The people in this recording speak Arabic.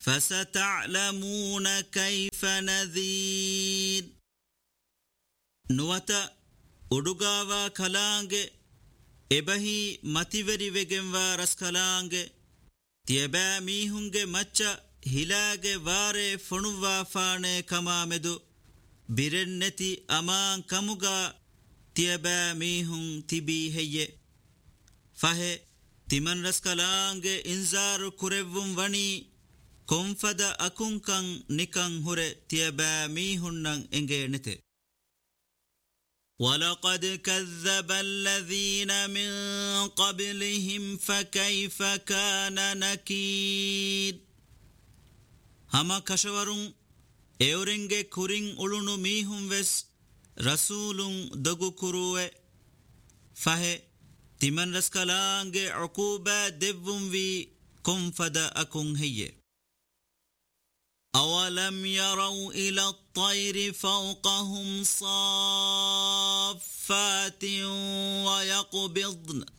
فستعلمون كيف نذير نوتا أدوغاوا كلانجي إبهي متيوري وگنوا رس كلانجي تيبا ميهنگي مچا هلاغي واري فنوا فاني كمامدو بيرنتي أمان كموغا تيبا ميهن تبي هي فهي تمن رس كلانجي انزار كوريوم وني كونفدا أكونكن نكن هوري تيبا ميهنن انگي نتي ولقد كذب الذين من قبلهم فكيف كان نكير هما كشورون ايورنگه كورين اولونو ميهم وس رسولون دغو كروه فه تمن رسكلانگه عقوبة دبون في كنفدا أكون هي أولم يروا إلى الطير فوقهم صافات ويقبضن